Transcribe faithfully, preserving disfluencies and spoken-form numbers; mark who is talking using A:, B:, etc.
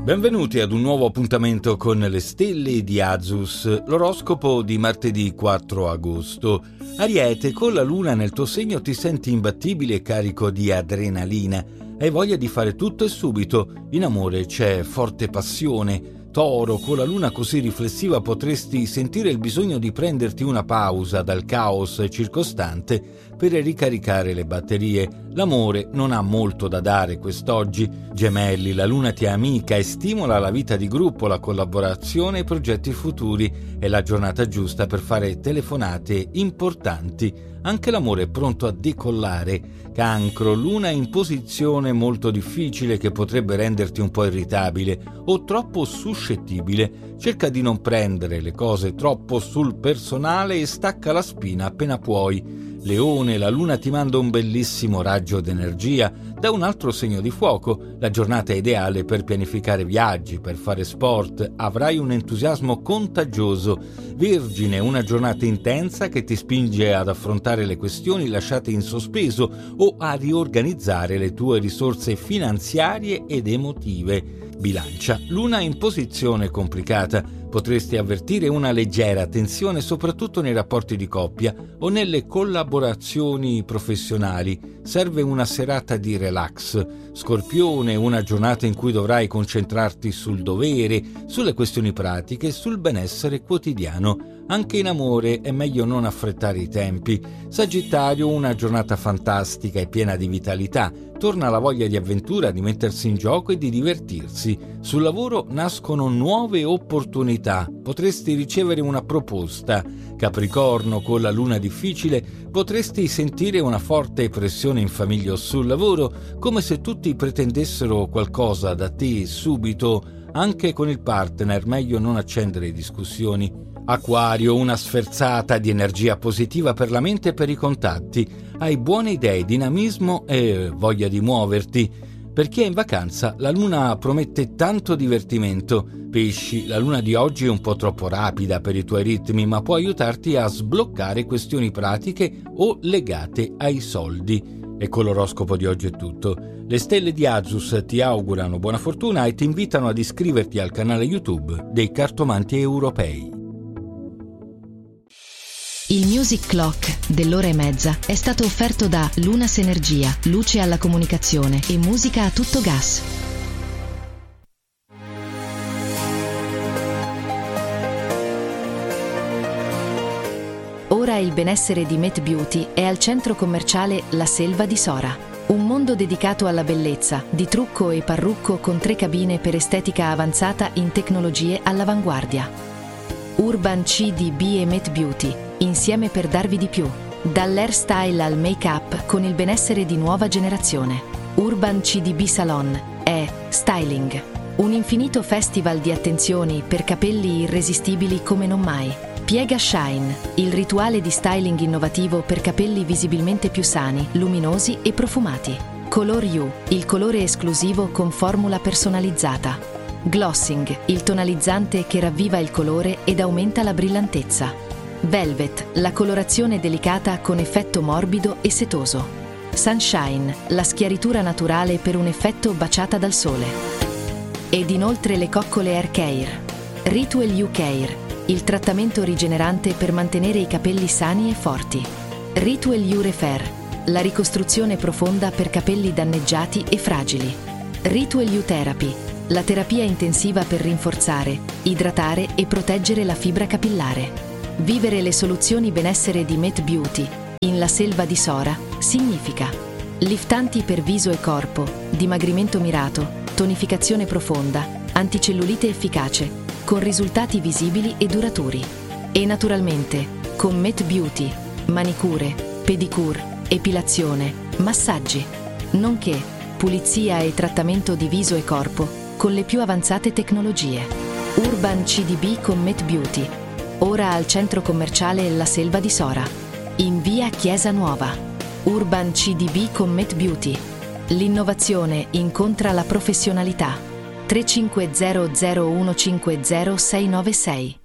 A: Benvenuti ad un nuovo appuntamento con le stelle di Azus, l'oroscopo di martedì quattro agosto. Ariete, con la luna nel tuo segno ti senti imbattibile e carico di adrenalina. Hai voglia di fare tutto e subito. In amore c'è forte passione. Toro, con la luna così riflessiva potresti sentire il bisogno di prenderti una pausa dal caos circostante per ricaricare le batterie. L'amore non ha molto da dare quest'oggi. Gemelli, la luna ti è amica e stimola la vita di gruppo, la collaborazione e i progetti futuri. È la giornata giusta per fare telefonate importanti. Anche l'amore è pronto a decollare. Cancro, luna in posizione molto difficile che potrebbe renderti un po' irritabile o troppo suscettibile. Cerca di non prendere le cose troppo sul personale e stacca la spina appena puoi. Leone, la luna ti manda un bellissimo raggio d'energia da un altro segno di fuoco. La giornata è ideale per pianificare viaggi, per fare sport, avrai un entusiasmo contagioso. Vergine, una giornata intensa che ti spinge ad affrontare le questioni lasciate in sospeso o a riorganizzare le tue risorse finanziarie ed emotive. Bilancia, luna in posizione complicata. Potresti avvertire una leggera tensione soprattutto nei rapporti di coppia o nelle collaborazioni professionali. Serve una serata di relax. Scorpione, una giornata in cui dovrai concentrarti sul dovere, sulle questioni pratiche e sul benessere quotidiano. Anche in amore è meglio non affrettare i tempi. Sagittario, una giornata fantastica e piena di vitalità. Torna la voglia di avventura, di mettersi in gioco e di divertirsi. Sul lavoro nascono nuove opportunità. Potresti ricevere una proposta. Capricorno, con la luna difficile, potresti sentire una forte pressione in famiglia o sul lavoro, come se tutti pretendessero qualcosa da te subito. Anche con il partner, meglio non accendere discussioni. Acquario, una sferzata di energia positiva per la mente e per i contatti. Hai buone idee, dinamismo e voglia di muoverti. Per chi è in vacanza, la luna promette tanto divertimento. Pesci, la luna di oggi è un po' troppo rapida per i tuoi ritmi, ma può aiutarti a sbloccare questioni pratiche o legate ai soldi. E con l'oroscopo di oggi è tutto. Le stelle di Azus ti augurano buona fortuna e ti invitano ad iscriverti al canale YouTube dei Cartomanti Europei.
B: Il Music Clock dell'ora e mezza è stato offerto da Lunas Energia, luce alla comunicazione e musica a tutto gas. Ora il benessere di Met Beauty è al centro commerciale La Selva di Sora. Un mondo dedicato alla bellezza, di trucco e parrucco con tre cabine per estetica avanzata in tecnologie all'avanguardia. Urban C D B e Met Beauty, insieme per darvi di più. Dall'hairstyle al make-up con il benessere di nuova generazione. Urban C D B Salon è styling. Un infinito festival di attenzioni per capelli irresistibili come non mai. Piega Shine, il rituale di styling innovativo per capelli visibilmente più sani, luminosi e profumati. Color You, il colore esclusivo con formula personalizzata. Glossing, il tonalizzante che ravviva il colore ed aumenta la brillantezza. Velvet, la colorazione delicata con effetto morbido e setoso. Sunshine, la schiaritura naturale per un effetto baciata dal sole. Ed inoltre le coccole Hair Care. Ritual You Care, il trattamento rigenerante per mantenere i capelli sani e forti. Ritual You Repair, la ricostruzione profonda per capelli danneggiati e fragili. Ritual You Therapy, la terapia intensiva per rinforzare, idratare e proteggere la fibra capillare. Vivere le soluzioni benessere di Met Beauty in La Selva di Sora significa liftanti per viso e corpo, dimagrimento mirato, tonificazione profonda, anticellulite efficace, con risultati visibili e duraturi. E naturalmente, con Met Beauty, manicure, pedicure, epilazione, massaggi, nonché pulizia e trattamento di viso e corpo con le più avanzate tecnologie. Urban C D B con Met Beauty, ora al centro commerciale La Selva di Sora, in via Chiesa Nuova. Urban C D B con Met Beauty. L'innovazione incontra la professionalità. tre cinque zero zero uno cinque zero sei nove sei